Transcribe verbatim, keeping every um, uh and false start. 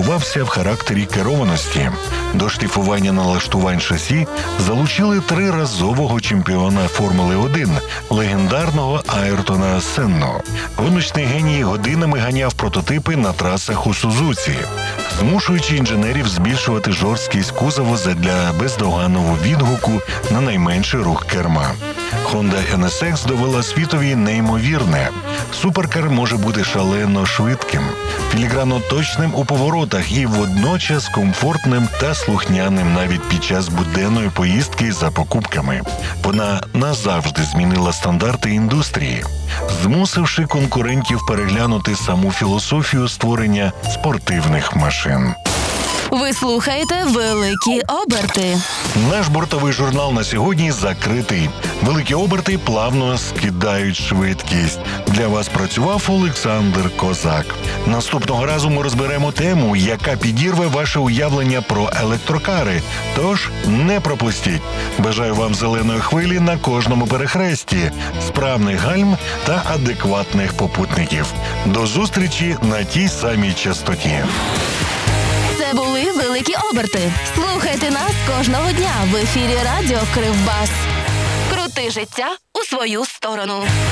трансформувався в характері керованості. До шліфування налаштувань шасі залучили триразового чемпіона Формули один, легендарного Айртона Сенну. Гоночний геній годинами ганяв прототипи на трасах у Сузуці, змушуючи інженерів збільшувати жорсткість кузову задля бездоганного відгуку на найменший рух керма. Honda ен ес ікс довела світові неймовірне. Суперкар може бути шалено швидким, філігранно точним у поворотах і водночас комфортним та слухняним навіть під час буденної поїздки за покупками. Вона назавжди змінила стандарти індустрії, змусивши конкурентів переглянути саму філософію створення спортивних машин. Ви слухаєте «Великі оберти». Наш бортовий журнал на сьогодні закритий. Великі оберти плавно скидають швидкість. Для вас працював Олександр Козак. Наступного разу ми розберемо тему, яка підірве ваше уявлення про електрокари. Тож не пропустіть. Бажаю вам зеленої хвилі на кожному перехресті, справних гальм та адекватних попутників. До зустрічі на тій самій частоті. Це були «Великі оберти». Слухайте нас кожного дня в ефірі радіо «Кривбас». Крути життя у свою сторону.